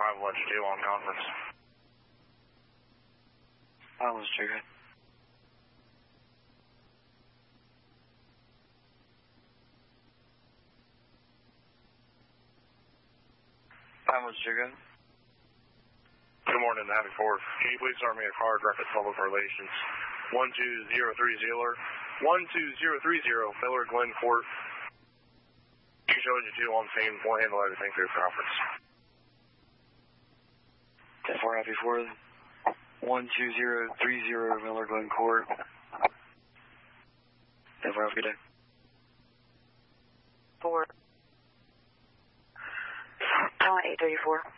512 on conference. Silence, Jacob. Silence, Jacob. Good morning, Navy 4. Can you please start me a car direct at public relations? 12030, 12030, Miller Glen Court. You showing you 2 on scene. We'll handle everything through conference. 10-4, Happy 4. 12030, Miller Glen Court. 10-4, have a good day. 4. 834.